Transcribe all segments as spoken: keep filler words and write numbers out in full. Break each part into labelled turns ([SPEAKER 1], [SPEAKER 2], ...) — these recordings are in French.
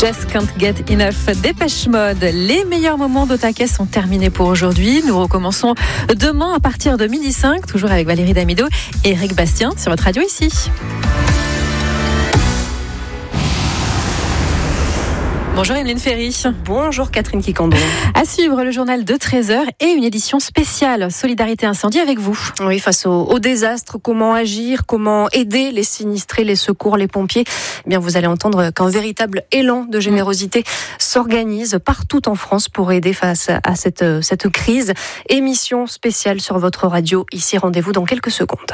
[SPEAKER 1] Just Can't Get Enough, Dépêche Mode. Les meilleurs moments d'Otaquet sont terminés pour aujourd'hui. Nous recommençons demain à partir de midi cinq, toujours avec Valérie Damido et Eric Bastien sur votre radio ici. Bonjour Emeline Ferry.
[SPEAKER 2] Bonjour Catherine Kikando.
[SPEAKER 1] À suivre le journal de treize heures et une édition spéciale Solidarité Incendie avec vous.
[SPEAKER 2] Oui, face au, au désastre, comment agir, comment aider les sinistrés, les secours, les pompiers. Eh bien, vous allez entendre qu'un véritable élan de générosité s'organise partout en France pour aider face à cette, cette crise. Émission spéciale sur votre radio. Ici, rendez-vous dans quelques secondes.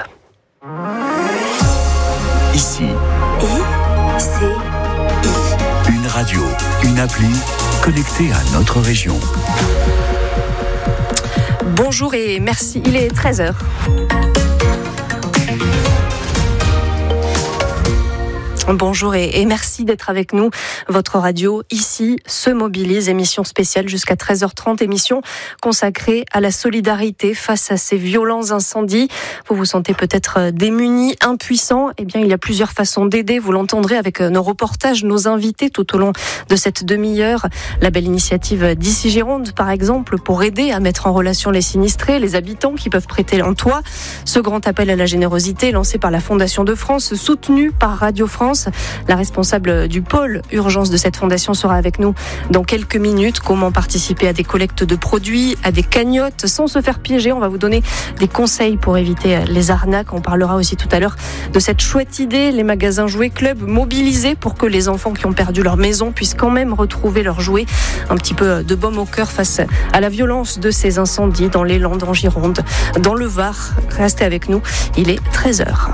[SPEAKER 3] Ici.
[SPEAKER 2] I, C, I.
[SPEAKER 3] Une radio, une appli connectée à notre région.
[SPEAKER 2] Bonjour et merci. Il est treize heures. Bonjour et, et merci d'être avec nous. Votre radio ici se mobilise. Émission spéciale jusqu'à treize heures trente. Émission consacrée à la solidarité face à ces violents incendies. Vous vous sentez peut-être démunis, impuissants. Eh bien, il y a plusieurs façons d'aider. Vous l'entendrez avec nos reportages, nos invités tout au long de cette demi-heure. La belle initiative d'Ici Gironde, par exemple, pour aider à mettre en relation les sinistrés, les habitants qui peuvent prêter un toit. Ce grand appel à la générosité lancé par la Fondation de France, soutenu par Radio France. La responsable du pôle urgence de cette fondation sera avec nous dans quelques minutes. Comment participer à des collectes de produits, à des cagnottes sans se faire piéger. On va vous donner des conseils pour éviter les arnaques. On parlera aussi tout à l'heure de cette chouette idée, les magasins jouets club mobilisés pour que les enfants qui ont perdu leur maison puissent quand même retrouver leurs jouets. Un petit peu de baume au cœur face à la violence de ces incendies dans les Landes, en Gironde, dans le Var. Restez avec nous, il est treize heures.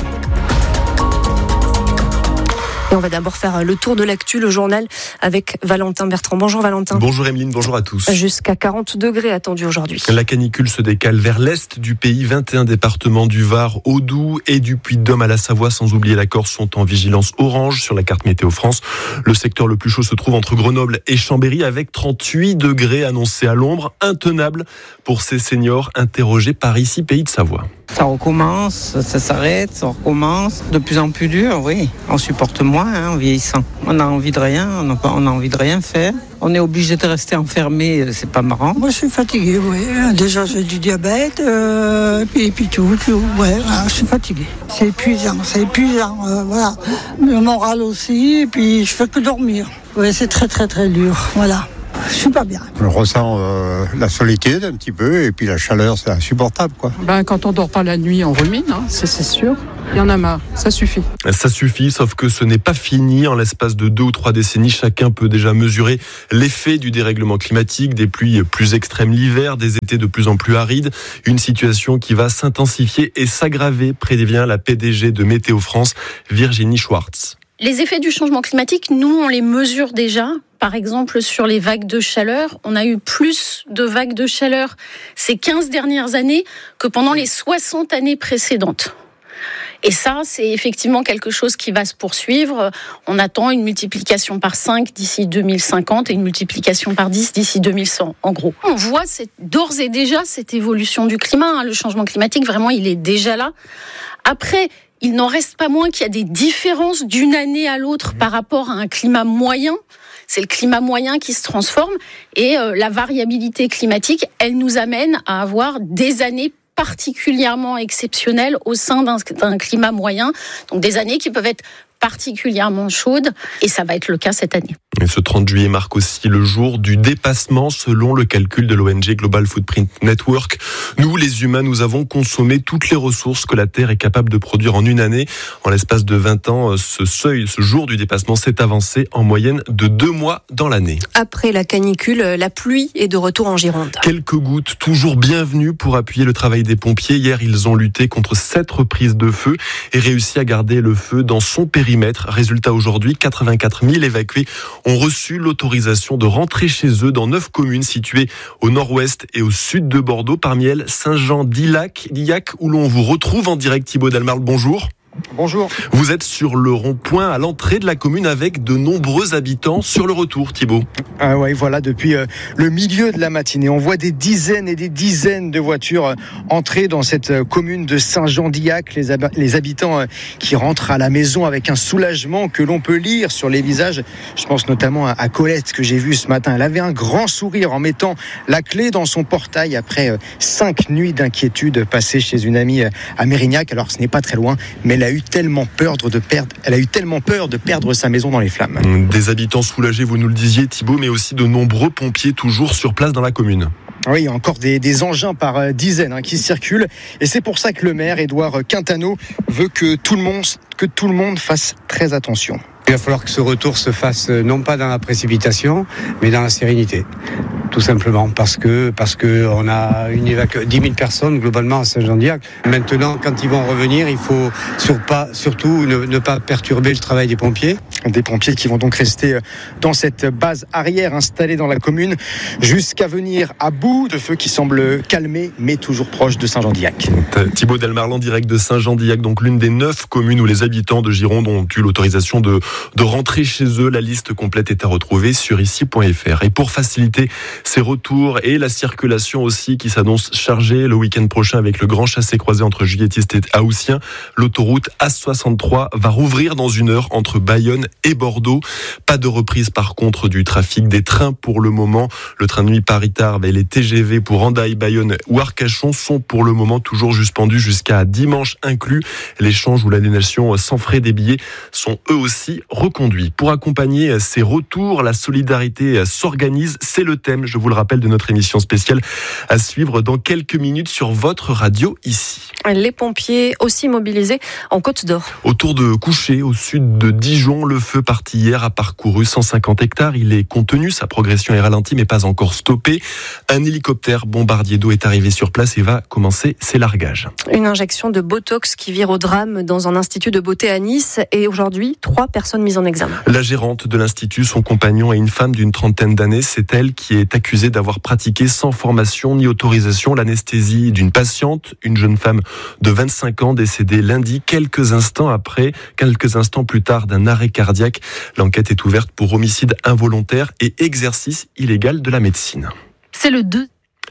[SPEAKER 2] Et on va d'abord faire le tour de l'actu, le journal avec Valentin Bertrand. Bonjour Valentin.
[SPEAKER 4] Bonjour Emeline, bonjour à tous.
[SPEAKER 2] Jusqu'à quarante degrés attendus aujourd'hui.
[SPEAKER 4] La canicule se décale vers l'est du pays. vingt et un départements du Var au Doubs et du Puy-de-Dôme à la Savoie, sans oublier la Corse, sont en vigilance orange sur la carte Météo France. Le secteur le plus chaud se trouve entre Grenoble et Chambéry avec trente-huit degrés annoncés à l'ombre. Intenable pour ces seniors interrogés par Ici Pays de Savoie.
[SPEAKER 5] Ça recommence, ça s'arrête, ça recommence. De plus en plus dur, oui. On supporte moins hein, en vieillissant. On a envie de rien, on a, on a envie de rien faire. On est obligé de rester enfermé, c'est pas marrant.
[SPEAKER 6] Moi, je suis fatiguée, oui. Déjà, j'ai du diabète, euh, et, puis, et puis tout, tout. Ouais, je suis fatiguée. C'est épuisant, c'est épuisant, euh, voilà. Le moral aussi, et puis je fais que dormir. Oui, c'est très, très, très dur, voilà. Je suis pas bien.
[SPEAKER 7] Je ressens euh, la solitude un petit peu et puis la chaleur, c'est insupportable, quoi.
[SPEAKER 8] Ben, quand on dort pas la nuit, on rumine, hein, c'est, c'est sûr. Il y en a marre, ça suffit.
[SPEAKER 4] Ça suffit, sauf que ce n'est pas fini. En l'espace de deux ou trois décennies, chacun peut déjà mesurer l'effet du dérèglement climatique, des pluies plus extrêmes l'hiver, des étés de plus en plus arides. Une situation qui va s'intensifier et s'aggraver, prévient la P D G de Météo France, Virginie Schwartz.
[SPEAKER 9] Les effets du changement climatique, nous, on les mesure déjà. Par exemple, sur les vagues de chaleur, on a eu plus de vagues de chaleur ces quinze dernières années que pendant les soixante années précédentes. Et ça, c'est effectivement quelque chose qui va se poursuivre. On attend une multiplication par cinq d'ici deux mille cinquante et une multiplication par dix d'ici deux mille cent, en gros. On voit c'est d'ores et déjà cette évolution du climat. Hein. Le changement climatique, vraiment, il est déjà là. Après, il n'en reste pas moins qu'il y a des différences d'une année à l'autre par rapport à un climat moyen. C'est le climat moyen qui se transforme et euh, la variabilité climatique, elle nous amène à avoir des années particulièrement exceptionnelles au sein d'un, d'un climat moyen. Donc des années qui peuvent être particulièrement chaudes et ça va être le cas cette année.
[SPEAKER 4] Et ce trente juillet marque aussi le jour du dépassement selon le calcul de l'O N G Global Footprint Network. Nous, les humains, nous avons consommé toutes les ressources que la Terre est capable de produire en une année. En l'espace de vingt ans, ce seuil, ce jour du dépassement s'est avancé en moyenne de deux mois dans l'année.
[SPEAKER 2] Après la canicule, la pluie est de retour en Gironde.
[SPEAKER 4] Quelques gouttes, toujours bienvenues pour appuyer le travail des pompiers. Hier, ils ont lutté contre sept reprises de feu et réussi à garder le feu dans son périmètre. Résultat aujourd'hui, quatre-vingt-quatre mille évacués ont reçu l'autorisation de rentrer chez eux dans neuf communes situées au nord-ouest et au sud de Bordeaux. Parmi elles, Saint-Jean-d'Illac, d'Illac, où l'on vous retrouve en direct. Thibaut Dalmarle, bonjour.
[SPEAKER 10] Bonjour.
[SPEAKER 4] Vous êtes sur le rond-point à l'entrée de la commune avec de nombreux habitants sur le retour, Thibaut.
[SPEAKER 10] Ah ouais, voilà, depuis euh, le milieu de la matinée, on voit des dizaines et des dizaines de voitures euh, entrer dans cette euh, commune de Saint-Jean-d'Illac. Les, hab- les habitants euh, qui rentrent à la maison avec un soulagement que l'on peut lire sur les visages. Je pense notamment à, à Colette que j'ai vue ce matin. Elle avait un grand sourire en mettant la clé dans son portail après euh, cinq nuits d'inquiétude passées chez une amie euh, à Mérignac. Alors ce n'est pas très loin, mais elle a eu tellement peur de perdre, elle a eu tellement peur de perdre sa maison dans les flammes.
[SPEAKER 4] Des habitants soulagés, vous nous le disiez, Thibaut, mais aussi de nombreux pompiers toujours sur place dans la commune.
[SPEAKER 10] Oui, il y a encore des, des engins par dizaines hein, qui circulent. Et c'est pour ça que le maire, Édouard Quintano, veut que tout le monde, que tout le monde fasse très attention.
[SPEAKER 11] Il va falloir que ce retour se fasse non pas dans la précipitation, mais dans la sérénité. Tout simplement parce que parce que on a une évacu- dix mille personnes globalement à Saint-Jean-d'Illac. Maintenant, quand ils vont revenir, il faut sur pas, surtout ne, ne pas perturber le travail des pompiers.
[SPEAKER 10] Des pompiers qui vont donc rester dans cette base arrière installée dans la commune jusqu'à venir à bout de feux qui semblent calmés mais toujours proches de Saint-Jean-d'Illac.
[SPEAKER 4] Thibaut Delmarlan, direct de Saint-Jean-d'Illac, donc l'une des neuf communes où les habitants de Gironde ont eu l'autorisation de, de rentrer chez eux. La liste complète est à retrouver sur ici point f r. Et pour faciliter ces retours et la circulation aussi qui s'annonce chargée le week-end prochain avec le grand chassé-croisé entre Juilletistes et Haussien, l'autoroute A soixante-trois va rouvrir dans une heure entre Bayonne et Bordeaux. Pas de reprise par contre du trafic des trains pour le moment. Le train de nuit Paris-Tarbes et les T G V pour Hendaye, Bayonne ou Arcachon sont pour le moment toujours suspendus jusqu'à dimanche inclus. L'échange ou l'annulation sans frais des billets sont eux aussi reconduits. Pour accompagner ces retours, la solidarité s'organise. C'est le thème, je vous le rappelle, de notre émission spéciale à suivre dans quelques minutes sur votre radio ici.
[SPEAKER 2] Les pompiers aussi mobilisés en Côte d'Or.
[SPEAKER 4] Autour de Couché, au sud de Dijon, le feu parti hier a parcouru cent cinquante hectares. Il est contenu, sa progression est ralentie mais pas encore stoppée. Un hélicoptère bombardier d'eau est arrivé sur place et va commencer ses largages.
[SPEAKER 2] Une injection de Botox qui vire au drame dans un institut de beauté à Nice et aujourd'hui, trois personnes mises en examen.
[SPEAKER 4] La gérante de l'institut, son compagnon et une femme d'une trentaine d'années, c'est elle qui est accusée d'avoir pratiqué sans formation ni autorisation l'anesthésie d'une patiente, une jeune femme de vingt-cinq ans décédée lundi, quelques instants après, quelques instants plus tard d'un arrêt cardiaque. L'enquête est ouverte pour homicide involontaire et exercice illégal de la médecine.
[SPEAKER 1] C'est le deux.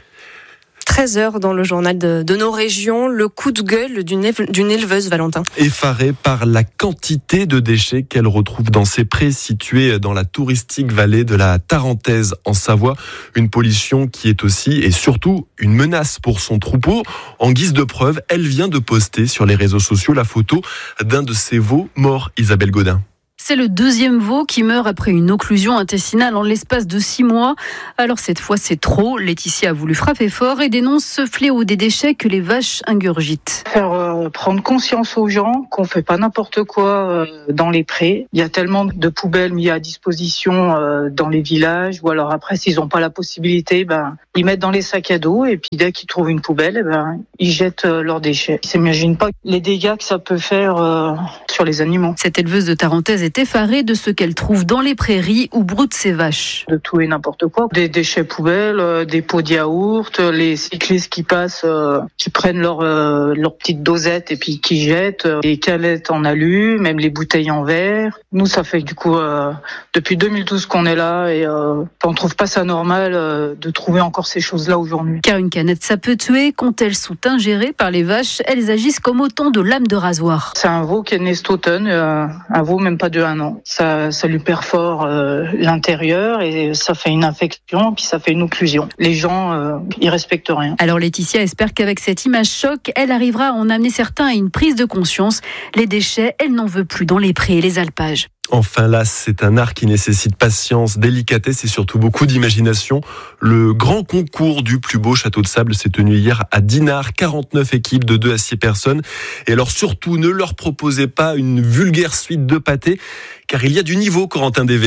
[SPEAKER 2] treize heures dans le journal de, de nos régions, le coup de gueule d'une, éve- d'une éleveuse, Valentin.
[SPEAKER 4] Effarée par la quantité de déchets qu'elle retrouve dans ses prés situés dans la touristique vallée de la Tarentaise en Savoie. Une pollution qui est aussi et surtout une menace pour son troupeau. En guise de preuve, elle vient de poster sur les réseaux sociaux la photo d'un de ses veaux morts, Isabelle Godin.
[SPEAKER 12] C'est le deuxième veau qui meurt après une occlusion intestinale en l'espace de six mois. Alors cette fois, c'est trop. Laetitia a voulu frapper fort et dénonce ce fléau des déchets que les vaches ingurgitent.
[SPEAKER 13] Faire euh, prendre conscience aux gens qu'on fait pas n'importe quoi euh, dans les prés. Il y a tellement de poubelles mises à disposition euh, dans les villages, ou alors après, s'ils n'ont pas la possibilité, ben ils mettent dans les sacs à dos et puis dès qu'ils trouvent une poubelle, eh ben ils jettent euh, leurs déchets. Ils s'imaginent pas les dégâts que ça peut faire euh, sur les animaux.
[SPEAKER 12] Cette éleveuse de Tarentaise est effarée de ce qu'elle trouve dans les prairies où broutent ses vaches.
[SPEAKER 13] De tout et n'importe quoi. Des déchets poubelles, euh, des pots de yaourt, euh, les cyclistes qui passent, euh, qui prennent leur, euh, leur petite dosette et puis qui jettent, euh, les canettes en alu, même les bouteilles en verre. Nous, ça fait du coup euh, depuis deux mille douze qu'on est là et euh, on trouve pas ça normal euh, de trouver encore ces choses-là aujourd'hui.
[SPEAKER 12] Car une canette, ça peut tuer. Quand elles sont ingérées par les vaches, elles agissent comme autant de lames de rasoir.
[SPEAKER 13] C'est un veau qui est né cet automne, euh, un veau même pas de un an. Ça, ça lui perfore euh, l'intérieur et ça fait une infection, puis ça fait une occlusion. Les gens, euh, ils respectent rien.
[SPEAKER 12] Alors Laetitia espère qu'avec cette image choc, elle arrivera à en amener certains à une prise de conscience. Les déchets, elle n'en veut plus dans les prés et les alpages.
[SPEAKER 4] Enfin là, c'est un art qui nécessite patience, délicatesse et surtout beaucoup d'imagination. Le grand concours du plus beau château de sable s'est tenu hier à Dinard. quarante-neuf équipes de deux à six personnes. Et alors surtout, ne leur proposez pas une vulgaire suite de pâtés, car il y a du niveau, Corentin Dévé.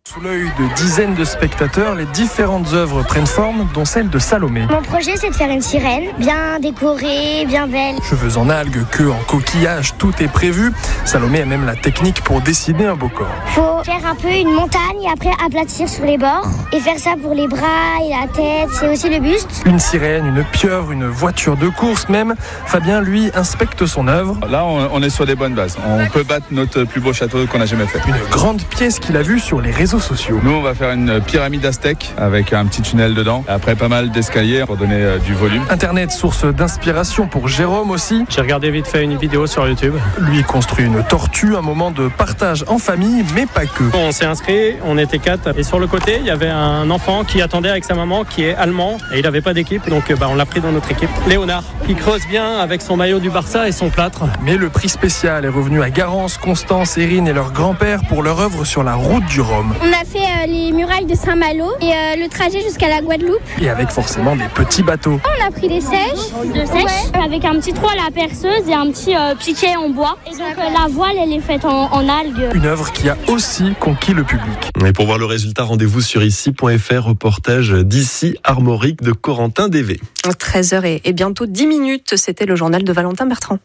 [SPEAKER 14] Sous l'œil de dizaines de spectateurs, les différentes œuvres prennent forme, dont celle de Salomé.
[SPEAKER 15] Mon projet, c'est de faire une sirène, bien décorée, bien belle.
[SPEAKER 14] Cheveux en algues, queue en coquillage, tout est prévu. Salomé a même la technique pour dessiner un beau corps.
[SPEAKER 15] Faut faire un peu une montagne et après aplatir sur les bords. Et faire ça pour les bras et la tête, c'est aussi le buste.
[SPEAKER 14] Une sirène, une pieuvre, une voiture de course même. Fabien, lui, inspecte son œuvre.
[SPEAKER 16] Là, on est sur des bonnes bases. On peut battre notre plus beau château qu'on a jamais fait.
[SPEAKER 14] Une grande pièce qu'il a vue sur les réseaux sociaux.
[SPEAKER 16] Nous, on va faire une pyramide aztèque avec un petit tunnel dedans. Après, pas mal d'escaliers pour donner euh, du volume.
[SPEAKER 14] Internet, source d'inspiration pour Jérôme aussi.
[SPEAKER 17] J'ai regardé vite fait une vidéo sur YouTube.
[SPEAKER 14] Lui construit une tortue, un moment de partage en famille, mais pas que.
[SPEAKER 17] On s'est inscrit, on était quatre. Et sur le côté, il y avait un enfant qui attendait avec sa maman, qui est allemand. Et il n'avait pas d'équipe, donc bah, on l'a pris dans notre équipe. Léonard, qui creuse bien avec son maillot du Barça et son plâtre.
[SPEAKER 14] Mais le prix spécial est revenu à Garance, Constance, Erin et leur grand-père pour leur œuvre sur la route du Rhum.
[SPEAKER 15] On a fait euh, les murailles de Saint-Malo et euh, le trajet jusqu'à la Guadeloupe.
[SPEAKER 14] Et avec forcément des petits bateaux.
[SPEAKER 15] On a pris des sèches, de sèches, ouais. Avec un petit trou à la perceuse et un petit euh, piquet en bois. Et donc euh, la voile, elle est faite en, en algues.
[SPEAKER 14] Une œuvre qui a aussi conquis le public.
[SPEAKER 4] Et pour voir le résultat, rendez-vous sur ici point f r, reportage d'ici Armorique de Corentin Dévé.
[SPEAKER 2] treize heures et bientôt dix minutes, c'était le journal de Valentin Bertrand.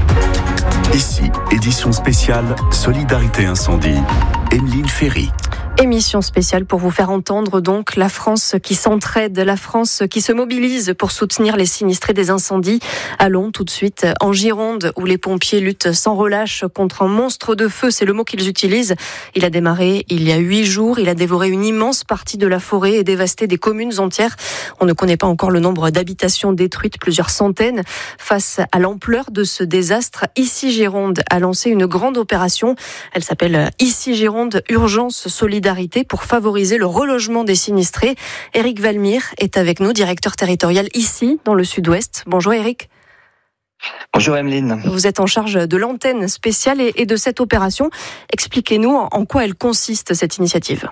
[SPEAKER 3] Ici, édition spéciale Solidarité Incendie, Emeline Ferry.
[SPEAKER 2] Émission spéciale pour vous faire entendre donc la France qui s'entraide, la France qui se mobilise pour soutenir les sinistrés des incendies. Allons tout de suite en Gironde où les pompiers luttent sans relâche contre un monstre de feu, c'est le mot qu'ils utilisent. Il a démarré il y a huit jours, il a dévoré une immense partie de la forêt et dévasté des communes entières. On ne connaît pas encore le nombre d'habitations détruites, plusieurs centaines. Face à l'ampleur de ce désastre, Ici Gironde a lancé une grande opération. Elle s'appelle Ici Gironde Urgence Solidarité pour favoriser le relogement des sinistrés. Éric Valmire est avec nous, directeur territorial ici, dans le sud-ouest. Bonjour Éric.
[SPEAKER 18] Bonjour Emeline.
[SPEAKER 2] Vous êtes en charge de l'antenne spéciale et de cette opération. Expliquez-nous en quoi elle consiste, cette initiative.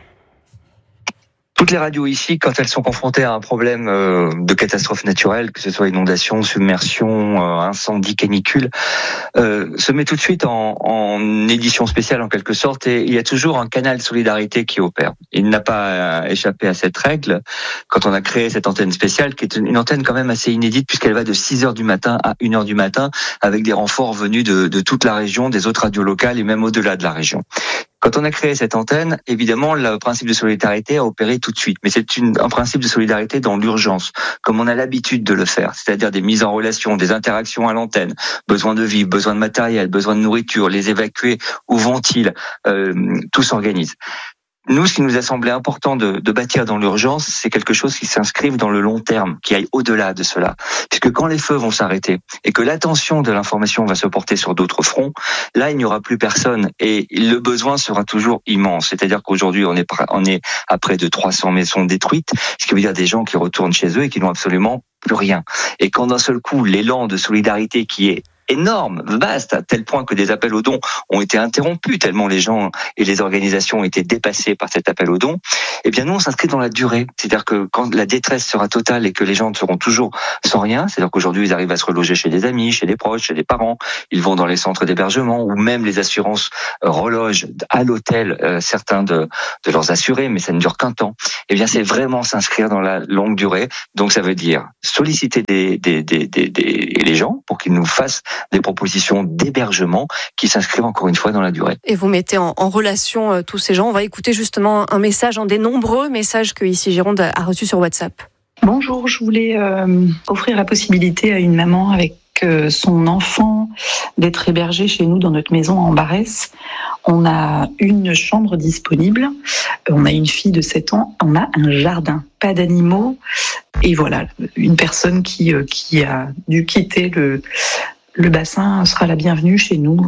[SPEAKER 18] Toutes les radios ici, quand elles sont confrontées à un problème euh, de catastrophe naturelle, que ce soit inondation, submersion, euh, incendie, canicule, euh, se met tout de suite en, en édition spéciale en quelque sorte, et il y a toujours un canal de solidarité qui opère. Il n'a pas échappé à cette règle quand on a créé cette antenne spéciale, qui est une antenne quand même assez inédite puisqu'elle va de six heures du matin à une heure du matin avec des renforts venus de, de toute la région, des autres radios locales et même au-delà de la région. Quand on a créé cette antenne, évidemment, le principe de solidarité a opéré tout de suite. Mais c'est une, un principe de solidarité dans l'urgence, comme on a l'habitude de le faire. C'est-à-dire des mises en relation, des interactions à l'antenne, besoin de vivre, besoin de matériel, besoin de nourriture, les évacuer, où vont-ils, euh, tout s'organise. Nous, ce qui nous a semblé important de, de bâtir dans l'urgence, c'est quelque chose qui s'inscrive dans le long terme, qui aille au-delà de cela. Puisque quand les feux vont s'arrêter et que l'attention de l'information va se porter sur d'autres fronts, là, il n'y aura plus personne et le besoin sera toujours immense. C'est-à-dire qu'aujourd'hui, on est, on est à près de trois cents maisons détruites, ce qui veut dire des gens qui retournent chez eux et qui n'ont absolument plus rien. Et quand d'un seul coup, l'élan de solidarité qui est énorme, vaste, à tel point que des appels aux dons ont été interrompus, tellement les gens et les organisations ont été dépassés par cet appel aux dons, eh bien nous on s'inscrit dans la durée. C'est-à-dire que quand la détresse sera totale et que les gens seront toujours sans rien, c'est-à-dire qu'aujourd'hui ils arrivent à se reloger chez des amis, chez des proches, chez des parents, ils vont dans les centres d'hébergement ou même les assurances relogent à l'hôtel euh, certains de, de leurs assurés, mais ça ne dure qu'un temps. Eh bien c'est vraiment s'inscrire dans la longue durée. Donc ça veut dire solliciter des, des, des, des, des, les gens pour qu'ils nous fassent des propositions d'hébergement qui s'inscrivent encore une fois dans la durée.
[SPEAKER 2] Et vous mettez en, en relation euh, tous ces gens. On va écouter justement un message, un des nombreux messages que Ici Gironde a, a reçus sur WhatsApp.
[SPEAKER 19] Bonjour, je voulais euh, offrir la possibilité à une maman avec euh, son enfant d'être hébergée chez nous dans notre maison en Barès. On a une chambre disponible, on a une fille de sept ans, on a un jardin, pas d'animaux. Et voilà, une personne qui, euh, qui a dû quitter le... Le bassin sera la bienvenue chez nous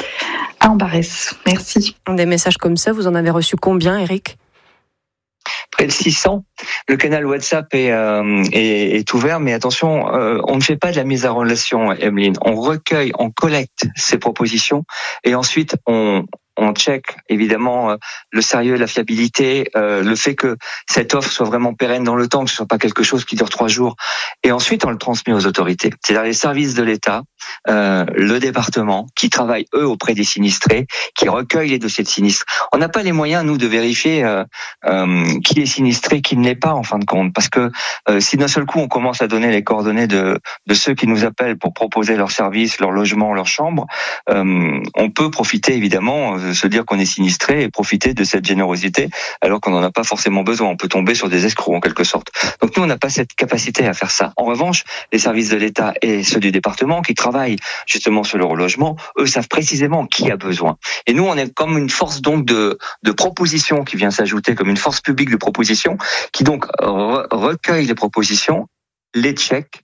[SPEAKER 19] à Ambarès. Merci.
[SPEAKER 2] Des messages comme ça, vous en avez reçu combien, Éric ?
[SPEAKER 18] Près de six cents. Le canal WhatsApp est, euh, est, est ouvert, mais attention, euh, on ne fait pas de la mise en relation, Emeline. On recueille, on collecte ces propositions et ensuite on on check évidemment euh, le sérieux, la fiabilité, euh, le fait que cette offre soit vraiment pérenne dans le temps, que ce soit pas quelque chose qui dure trois jours. Et ensuite, on le transmet aux autorités. C'est-à-dire les services de l'État, euh, le département, qui travaillent eux auprès des sinistrés, qui recueillent les dossiers de sinistres. On n'a pas les moyens, nous, de vérifier euh, euh, qui est sinistré, qui ne l'est pas, en fin de compte. Parce que euh, si d'un seul coup, on commence à donner les coordonnées de, de ceux qui nous appellent pour proposer leurs services, leur logement, leur chambre, euh, on peut profiter, évidemment, se dire qu'on est sinistré et profiter de cette générosité alors qu'on n'en a pas forcément besoin. On peut tomber sur des escrocs en quelque sorte. Donc nous, on n'a pas cette capacité à faire ça. En revanche, les services de l'État et ceux du département qui travaillent justement sur le relogement, eux savent précisément qui a besoin. Et nous, on est comme une force donc de, de proposition qui vient s'ajouter, comme une force publique de proposition qui donc re- recueille les propositions, les check.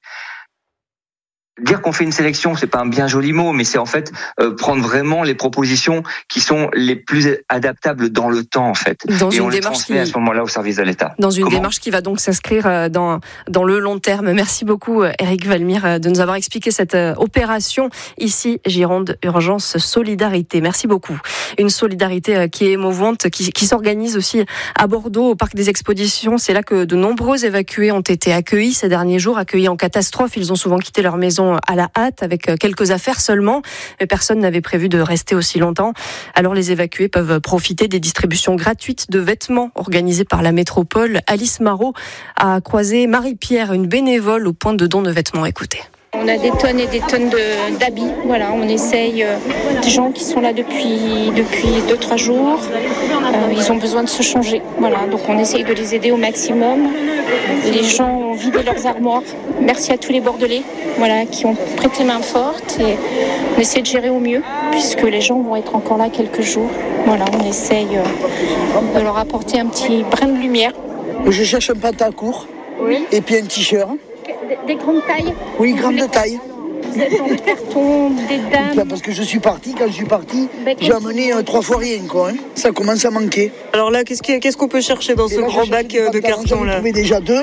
[SPEAKER 18] Dire qu'on fait une sélection, c'est pas un bien joli mot, mais c'est en fait euh, prendre vraiment les propositions qui sont les plus adaptables dans le temps, en fait.
[SPEAKER 2] Dans
[SPEAKER 18] et
[SPEAKER 2] une
[SPEAKER 18] on les
[SPEAKER 2] démarche
[SPEAKER 18] transmet
[SPEAKER 2] qui...
[SPEAKER 18] à ce moment-là au service de l'État.
[SPEAKER 2] Dans une
[SPEAKER 18] Comment
[SPEAKER 2] démarche qui va donc s'inscrire dans, dans le long terme. Merci beaucoup, Éric Valmire, de nous avoir expliqué cette opération ici, Gironde Urgence Solidarité. Merci beaucoup. Une solidarité qui est émouvante, qui, qui s'organise aussi à Bordeaux, au Parc des Expositions. C'est là que de nombreux évacués ont été accueillis ces derniers jours, accueillis en catastrophe. Ils ont souvent quitté leur maison à la hâte, avec quelques affaires seulement. Mais personne n'avait prévu de rester aussi longtemps. Alors les évacués peuvent profiter des distributions gratuites de vêtements organisées par la métropole. Alice Marot a croisé Marie-Pierre, une bénévole au point de don de vêtements. Écoutez.
[SPEAKER 20] On a des tonnes et des tonnes de, d'habits. Voilà, on essaye, euh, des gens qui sont là depuis depuis deux trois jours, euh, ils ont besoin de se changer. Voilà, donc on essaye de les aider au maximum. Les gens ont vidé leurs armoires. Merci à tous les Bordelais, voilà, qui ont prêté main forte et on essaie de gérer au mieux puisque les gens vont être encore là quelques jours. Voilà, on essaye euh, de leur apporter un petit brin de lumière.
[SPEAKER 21] Je cherche un pantalon court, oui, et puis un t-shirt.
[SPEAKER 20] Des grandes tailles?
[SPEAKER 21] Oui, grande taille.
[SPEAKER 20] Vous êtes en carton, des dames?
[SPEAKER 21] Parce que je suis parti, quand je suis parti,
[SPEAKER 20] ben,
[SPEAKER 21] j'ai amené euh, trois fois rien, quoi. Hein. Ça commence à manquer.
[SPEAKER 22] Alors là, qu'est-ce, qu'est-ce qu'on peut chercher dans et ce là, grand bac de carton là?
[SPEAKER 21] J'en ai trouvé déjà deux.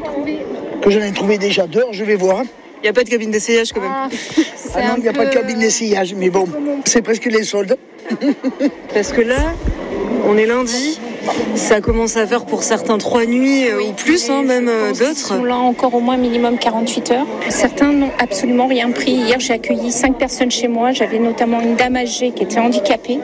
[SPEAKER 21] Que j'en ai trouvé déjà deux, je vais voir.
[SPEAKER 22] Il n'y a pas de cabine d'essayage quand même?
[SPEAKER 21] Ah, ah non, il n'y a peu... pas de cabine d'essayage, mais bon, c'est presque les soldes.
[SPEAKER 22] Parce que là, on est lundi, ça commence à faire pour certains trois nuits oui, ou plus, hein, même d'autres. Ils
[SPEAKER 20] sont là encore au moins minimum quarante-huit heures. Certains n'ont absolument rien pris. Hier, j'ai accueilli cinq personnes chez moi. J'avais notamment une dame âgée qui était handicapée,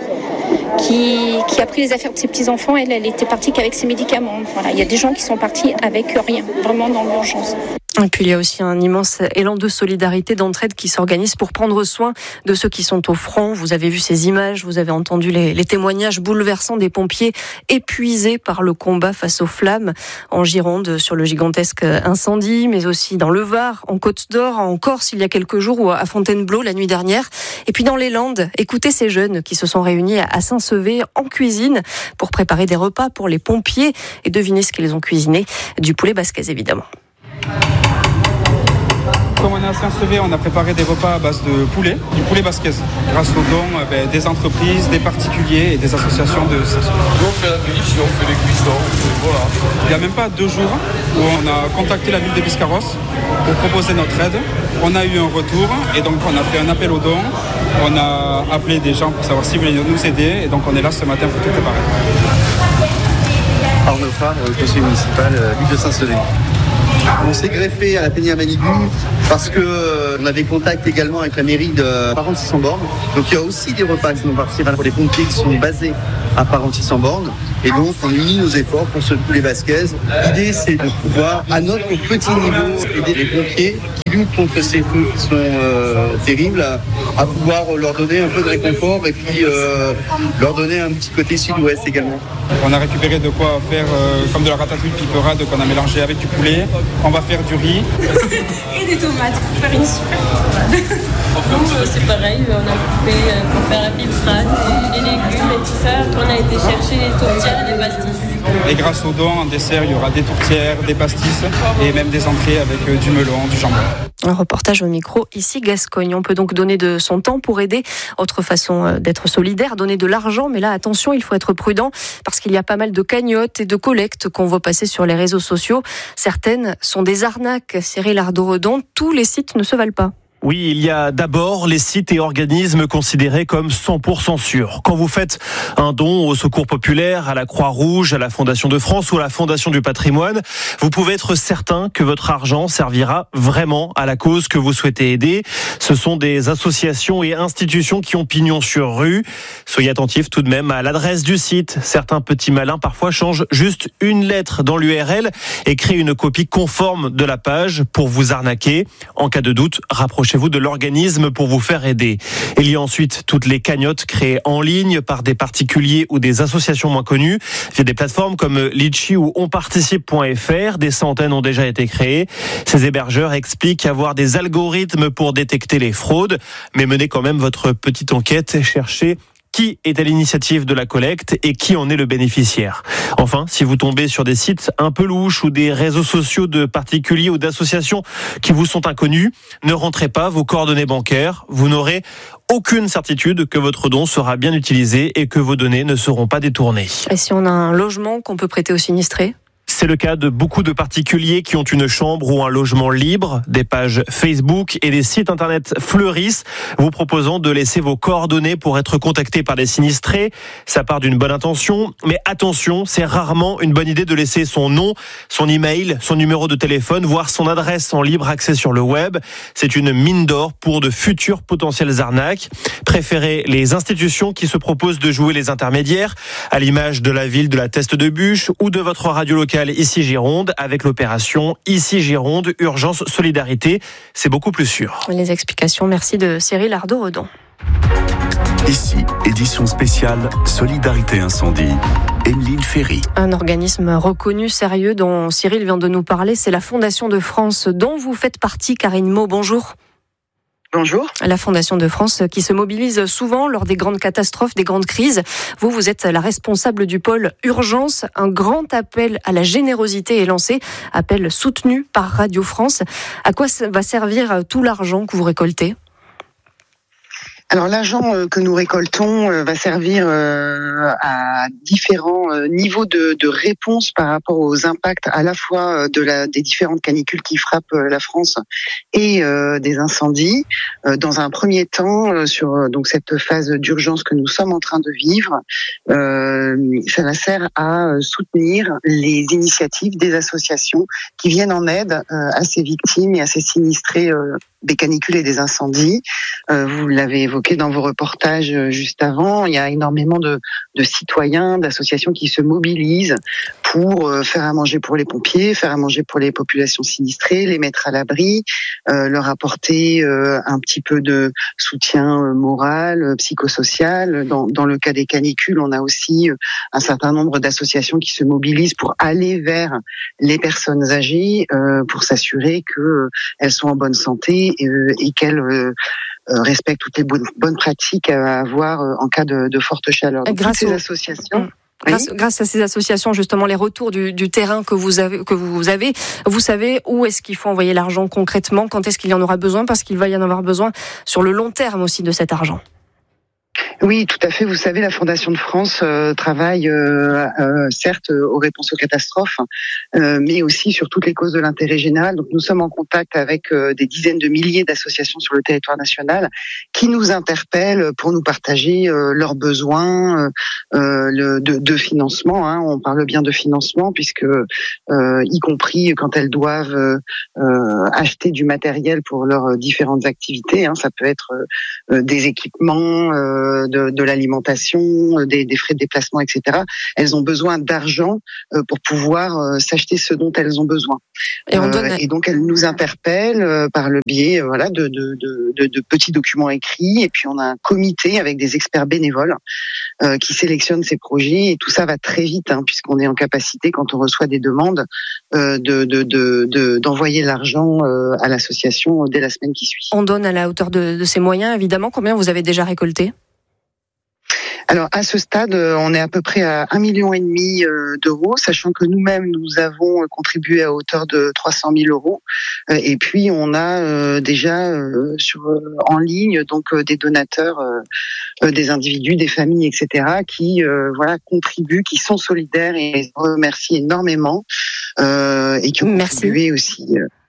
[SPEAKER 20] qui, qui a pris les affaires de ses petits-enfants. Elle, elle était partie qu'avec ses médicaments. Voilà. Il y a des gens qui sont partis avec rien, vraiment dans l'urgence.
[SPEAKER 2] Et puis il y a aussi un immense élan de solidarité, d'entraide qui s'organise pour prendre soin de ceux qui sont au front. Vous avez vu ces images, vous avez entendu les, les témoignages bouleversants des pompiers épuisés par le combat face aux flammes en Gironde sur le gigantesque incendie, mais aussi dans le Var, en Côte d'Or, en Corse il y a quelques jours ou à Fontainebleau la nuit dernière. Et puis dans les Landes, écoutez ces jeunes qui se sont réunis à Saint-Sevé en cuisine pour préparer des repas pour les pompiers et devinez ce qu'ils ont cuisiné, du poulet basquez évidemment.
[SPEAKER 23] Comme on est à Saint-Sevé, on a préparé des repas à base de poulet, du poulet basquez, grâce aux dons ben, des entreprises, des particuliers et des associations de Saint-Sevé.
[SPEAKER 24] Nous, on fait la finition, on fait les cuissons, voilà.
[SPEAKER 23] Il n'y a même pas deux jours où on a contacté la ville de Biscarrosse pour proposer notre aide. On a eu un retour et donc on a fait un appel aux dons. On a appelé des gens pour savoir s'ils voulaient nous aider et donc on est là ce matin pour tout préparer.
[SPEAKER 25] Arnaud Farr, conseiller municipal, ville de Saint-Sevé. On s'est greffé à la Pénière Manibu parce qu'on euh, avait contact également avec la mairie de Parentis-en-Born. Donc il y a aussi des repas qui vont partir pour les pompiers qui sont basés à Parentis-en-Born. Et donc on unit nos efforts pour ce poulet basquez. L'idée c'est de pouvoir, à notre petit niveau, aider les pompiers qui luttent contre ces feux qui sont euh, terribles, à, à pouvoir leur donner un peu de réconfort et puis euh, leur donner un petit côté sud-ouest également.
[SPEAKER 23] On a récupéré de quoi faire euh, comme de la ratatouille piperade qu'on a mélangé avec du poulet. On va faire du riz.
[SPEAKER 26] Et des tomates pour faire une super piperade. Nous, c'est pareil, on a coupé pour faire la piperade, les légumes et tout ça. On a été chercher les tourtières et les pastis.
[SPEAKER 23] Et grâce aux dons, en dessert, il y aura des tourtières, des pastis et même des entrées avec du melon, du jambon.
[SPEAKER 2] Un reportage au micro, ici Gascogne. On peut donc donner de son temps pour aider. Autre façon d'être solidaire, donner de l'argent. Mais là, attention, il faut être prudent parce qu'il y a pas mal de cagnottes et de collectes qu'on voit passer sur les réseaux sociaux. Certaines sont des arnaques. Cyril Ardo-Redon, tous les sites ne se valent pas.
[SPEAKER 5] Oui, il y a d'abord les sites et organismes considérés comme cent pour cent sûrs. Quand vous faites un don au Secours populaire, à la Croix-Rouge, à la Fondation de France ou à la Fondation du patrimoine, vous pouvez être certain que votre argent servira vraiment à la cause que vous souhaitez aider. Ce sont des associations et institutions qui ont pignon sur rue. Soyez attentifs tout de même à l'adresse du site. Certains petits malins parfois changent juste une lettre dans l'U R L et créent une copie conforme de la page pour vous arnaquer. En cas de doute, rapprochez vous de l'organisme pour vous faire aider. Il y a ensuite toutes les cagnottes créées en ligne par des particuliers ou des associations moins connues via des plateformes comme Litchi ou onparticipe point f r. Des centaines ont déjà été créées. Ces hébergeurs expliquent avoir des algorithmes pour détecter les fraudes, mais menez quand même votre petite enquête et cherchez qui est à l'initiative de la collecte et qui en est le bénéficiaire. Enfin, si vous tombez sur des sites un peu louches ou des réseaux sociaux de particuliers ou d'associations qui vous sont inconnus, ne rentrez pas vos coordonnées bancaires. Vous n'aurez aucune certitude que votre don sera bien utilisé et que vos données ne seront pas détournées.
[SPEAKER 2] Et si on a un logement qu'on peut prêter aux sinistrés ?
[SPEAKER 5] C'est le cas de beaucoup de particuliers qui ont une chambre ou un logement libre. Des pages Facebook et des sites internet fleurissent, vous proposant de laisser vos coordonnées pour être contactés par des sinistrés. Ça part d'une bonne intention, mais attention, c'est rarement une bonne idée de laisser son nom, son email, son numéro de téléphone, voire son adresse en libre accès sur le web. C'est une mine d'or pour de futures potentielles arnaques. Préférez les institutions qui se proposent de jouer les intermédiaires, à l'image de la ville de la Teste de Buch ou de votre radio locale Ici Gironde, avec l'opération Ici Gironde, Urgence Solidarité. C'est beaucoup plus sûr.
[SPEAKER 2] Les explications, merci de Cyril Ardo-Redon.
[SPEAKER 3] Ici, édition spéciale Solidarité Incendie. Emeline Ferry.
[SPEAKER 2] Un organisme reconnu, sérieux, dont Cyril vient de nous parler, c'est la Fondation de France, dont vous faites partie. Karine Meaux, bonjour.
[SPEAKER 6] Bonjour.
[SPEAKER 2] La Fondation de France qui se mobilise souvent lors des grandes catastrophes, des grandes crises. Vous, vous êtes la responsable du pôle urgence. Un grand appel à la générosité est lancé, appel soutenu par Radio France. À quoi va servir tout l'argent que vous récoltez ?
[SPEAKER 6] Alors l'argent que nous récoltons va servir à différents niveaux de, de réponse par rapport aux impacts à la fois de la, des différentes canicules qui frappent la France et des incendies. Dans un premier temps, sur donc cette phase d'urgence que nous sommes en train de vivre, ça sert à soutenir les initiatives des associations qui viennent en aide à ces victimes et à ces sinistrés des canicules et des incendies. Vous l'avez évoqué dans vos reportages juste avant, il y a énormément de, de citoyens, d'associations qui se mobilisent pour faire à manger pour les pompiers, faire à manger pour les populations sinistrées, les mettre à l'abri, euh, leur apporter euh, un petit peu de soutien moral, psychosocial. Dans, dans le cas des canicules, on a aussi un certain nombre d'associations qui se mobilisent pour aller vers les personnes âgées, euh, pour s'assurer qu'elles sont en bonne santé et, et qu'elles euh, respectent toutes les bonnes, bonnes pratiques à avoir en cas de, de forte chaleur. Donc,
[SPEAKER 2] grâce
[SPEAKER 6] toutes ces
[SPEAKER 2] aux...
[SPEAKER 6] associations.
[SPEAKER 2] Grâce, oui. grâce à ces associations, justement, les retours du, du terrain que vous avez, que vous avez, vous savez où est-ce qu'il faut envoyer l'argent concrètement, quand est-ce qu'il y en aura besoin, parce qu'il va y en avoir besoin sur le long terme aussi de cet argent.
[SPEAKER 6] Oui, tout à fait. Vous savez, la Fondation de France euh, travaille euh, euh, certes aux réponses aux catastrophes, euh, mais aussi sur toutes les causes de l'intérêt général. Donc, nous sommes en contact avec euh, des dizaines de milliers d'associations sur le territoire national qui nous interpellent pour nous partager euh, leurs besoins euh, le, de, de financement. Hein. On parle bien de financement puisque, euh, y compris quand elles doivent euh, acheter du matériel pour leurs différentes activités, hein. Ça peut être euh, des équipements. Euh, De, de l'alimentation, des, des frais de déplacement, et cetera. Elles ont besoin d'argent euh, pour pouvoir euh, s'acheter ce dont elles ont besoin. Et, on donne... euh, et donc elles nous interpellent euh, par le biais euh, voilà de, de, de, de, de petits documents écrits. Et puis on a un comité avec des experts bénévoles euh, qui sélectionnent ces projets. Et tout ça va très vite, hein, puisqu'on est en capacité, quand on reçoit des demandes, euh, de, de, de, de, d'envoyer l'argent euh, à l'association dès la semaine qui suit.
[SPEAKER 2] On donne à la hauteur de, de ses moyens, évidemment. Combien vous avez déjà récolté ?
[SPEAKER 6] Alors à ce stade, on est à peu près à un million et demi d'euros, sachant que nous-mêmes nous avons contribué à hauteur de trois cent mille euros. Et puis on a déjà sur en ligne donc des donateurs, des individus, des familles, et cetera qui voilà contribuent, qui sont solidaires et je remercie énormément et qui ont
[SPEAKER 2] Merci.
[SPEAKER 6] contribué aussi. Oui.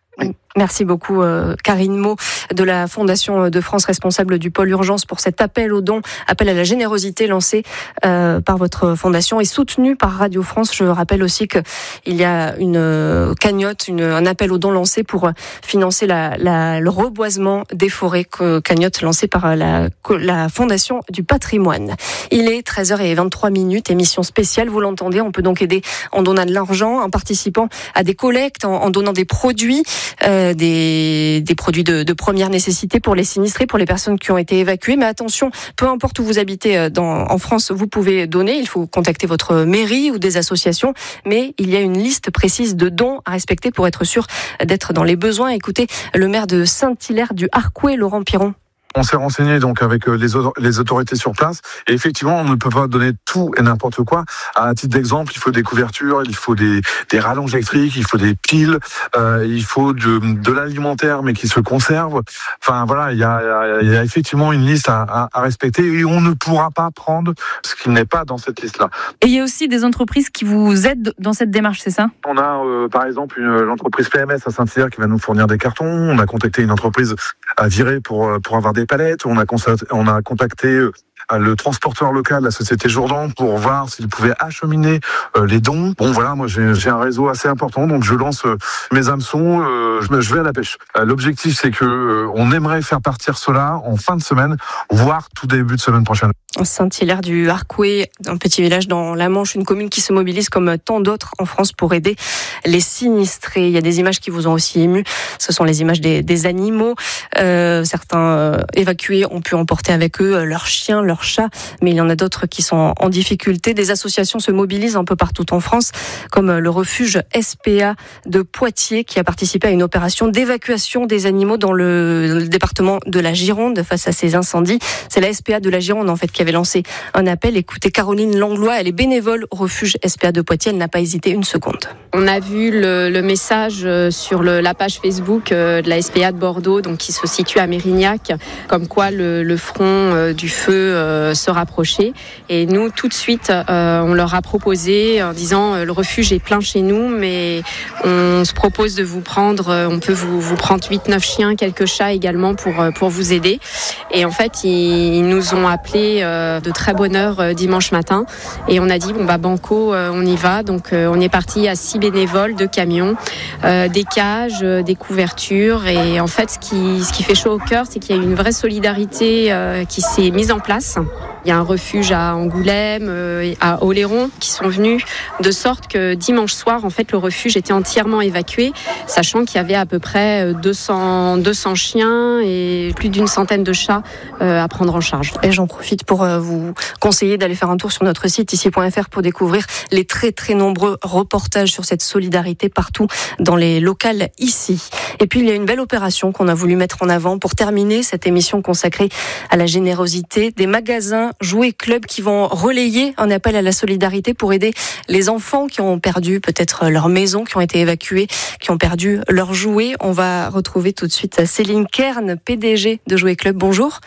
[SPEAKER 2] Merci beaucoup euh, Karine Mau de la Fondation de France, responsable du pôle urgence, pour cet appel aux dons, appel à la générosité lancé euh, par votre fondation et soutenu par Radio France. Je rappelle aussi qu'il y a une euh, cagnotte, une, un appel aux dons lancé pour financer la, la, le reboisement des forêts, que, cagnotte lancée par la, la Fondation du patrimoine. Il est treize heures vingt-trois minutes, émission spéciale, vous l'entendez, on peut donc aider en donnant de l'argent, en participant à des collectes, en, en donnant des produits, euh, Des, des produits de, de première nécessité pour les sinistrés, pour les personnes qui ont été évacuées. Mais attention, peu importe où vous habitez dans, en France, vous pouvez donner. Il faut contacter votre mairie ou des associations. Mais il y a une liste précise de dons à respecter pour être sûr d'être dans les besoins. Écoutez le maire de Saint-Hilaire du Harcouët, Laurent Piron.
[SPEAKER 1] On s'est renseigné donc avec les, les autorités sur place et effectivement on ne peut pas donner tout et n'importe quoi. À titre d'exemple, il faut des couvertures, il faut des, des rallonges électriques, il faut des piles, euh, il faut de, de l'alimentaire mais qui se conserve. Enfin voilà, il y a, il y a effectivement une liste à, à, à respecter et on ne pourra pas prendre ce qui n'est pas dans cette liste-là.
[SPEAKER 7] Et il y a aussi des entreprises qui vous aident dans cette démarche, c'est ça ?
[SPEAKER 1] On a euh, par exemple une, l'entreprise P M S à Saint-Hilaire qui va nous fournir des cartons. On a contacté une entreprise à Viré pour, pour avoir des palettes. On a, constaté, on a contacté le transporteur local, la société Jourdan, pour voir s'il pouvait acheminer euh, les dons. Bon voilà, moi j'ai, j'ai un réseau assez important, donc je lance euh, mes hameçons, euh, je, je vais à la pêche. Euh, l'objectif c'est que euh, on aimerait faire partir cela en fin de semaine, voire tout début de semaine prochaine.
[SPEAKER 2] Saint-Hilaire du Harcouët, un petit village dans la Manche, une commune qui se mobilise comme tant d'autres en France pour aider les sinistrés. Il y a des images qui vous ont aussi ému. Ce sont les images des, des animaux. Euh, certains euh, évacués ont pu emporter avec eux leurs chiens, leurs chats, mais il y en a d'autres qui sont en difficulté. Des associations se mobilisent un peu partout en France, comme le refuge S P A de Poitiers, qui a participé à une opération d'évacuation des animaux dans le, le département de la Gironde face à ces incendies. C'est la S P A de la Gironde en fait qui avait lancé un appel. Écoutez Caroline Langlois, elle est bénévole au refuge S P A de Poitiers, elle n'a pas hésité une seconde.
[SPEAKER 8] On a vu le, le message sur le, la page Facebook de la S P A de Bordeaux, donc qui se situe à Mérignac, comme quoi le, le front du feu se rapprochait. Et nous, tout de suite, on leur a proposé en disant le refuge est plein chez nous, mais on se propose de vous prendre, on peut vous, vous prendre huit neuf chiens, quelques chats également pour, pour vous aider. Et en fait, ils nous ont appelés de très bonne heure dimanche matin et on a dit bon bah banco, on y va. Donc on est parti à six bénévoles, deux camions, euh, des cages, des couvertures. Et en fait, ce qui, ce qui fait chaud au cœur, c'est qu'il y a une vraie solidarité euh, qui s'est mise en place. Il y a un refuge à Angoulême, euh, à Oléron, qui sont venus de sorte que dimanche soir, en fait, le refuge était entièrement évacué, sachant qu'il y avait à peu près deux cents, deux cents chiens et plus d'une centaine de chats euh, à prendre en charge.
[SPEAKER 2] Et j'en profite pour euh, vous conseiller d'aller faire un tour sur notre site ici point f r pour découvrir les très très nombreux reportages sur cette solidarité partout dans les locales ici. Et puis il y a une belle opération qu'on a voulu mettre en avant pour terminer cette émission consacrée à la générosité. Des magasins Jouets Club qui vont relayer un appel à la solidarité pour aider les enfants qui ont perdu peut-être leur maison, qui ont été évacués, qui ont perdu leurs jouets. On va retrouver tout de suite Céline Kern, P D G de Jouets Club. Bonjour.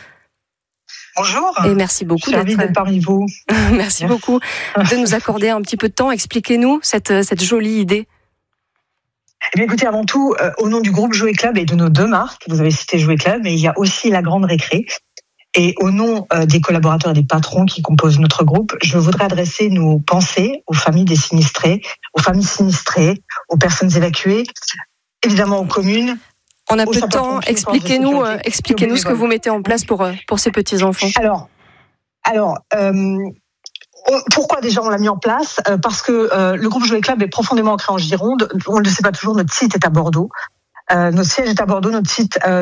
[SPEAKER 9] Bonjour.
[SPEAKER 2] Et merci beaucoup
[SPEAKER 9] d'être... d'être parmi vous.
[SPEAKER 2] merci, merci beaucoup de nous accorder un petit peu de temps. Expliquez-nous cette, cette jolie idée.
[SPEAKER 9] Eh bien, écoutez, avant tout, euh, au nom du groupe Jouets Club et de nos deux marques, vous avez cité Jouets Club, mais il y a aussi la Grande Récré. Et au nom euh, des collaborateurs et des patrons qui composent notre groupe, je voudrais adresser nos pensées aux familles des sinistrés, aux familles sinistrées, aux personnes évacuées, évidemment aux communes.
[SPEAKER 2] On a peu de temps. Expliquez-nous, euh, expliquez-nous ce que vous mettez en place pour euh, pour ces petits enfants.
[SPEAKER 9] Alors, alors. Euh, Pourquoi déjà on l'a mis en place ? Parce que euh, le groupe Jouets Club est profondément ancré en Gironde. On ne le sait pas toujours, notre site est à Bordeaux. Euh, notre siège est à Bordeaux, notre site... Euh,